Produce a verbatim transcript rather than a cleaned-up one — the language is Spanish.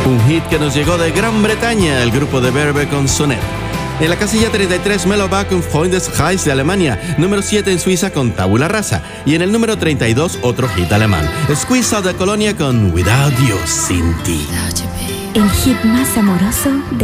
Un hit que nos llegó de Gran Bretaña, el grupo de Verve con Sonet. En la casilla treinta y tres, Mellowback und Freundeskreis de Alemania. Número siete en Suiza con Tabula Rasa. Y en el número treinta y dos, otro hit alemán. Squeeze de Colonia con Without You, Sin Ti. El hit más amoroso de